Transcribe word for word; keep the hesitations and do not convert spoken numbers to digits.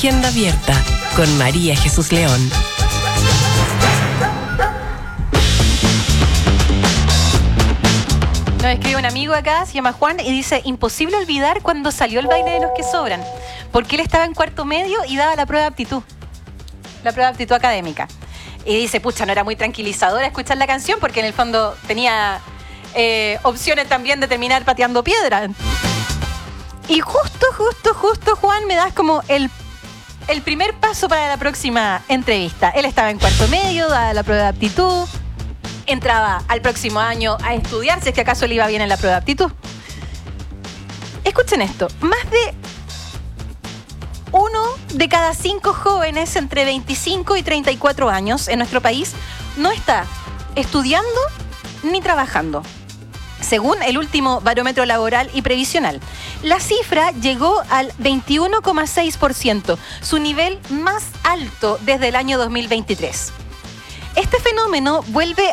Agenda Abierta con María Jesús León. Nos escribe un amigo acá, se llama Juan, y dice: imposible olvidar cuando salió el baile de los que sobran, porque él estaba en cuarto medio y daba la prueba de aptitud, la prueba de aptitud académica. Y dice, pucha, no era muy tranquilizadora escuchar la canción, porque en el fondo tenía eh, opciones también de terminar pateando piedra. Y justo, justo, justo, Juan, me das como el, el primer paso para la próxima entrevista. Él estaba en cuarto medio, daba la prueba de aptitud, entraba al próximo año a estudiar, si es que acaso le iba bien en la prueba de aptitud. Escuchen esto, más de uno de cada cinco jóvenes entre veinticinco y treinta y cuatro años en nuestro país no está estudiando ni trabajando, según el último barómetro laboral y previsional. La cifra llegó al veintiuno coma seis por ciento, su nivel más alto desde el año dos mil veintitrés. Este fenómeno vuelve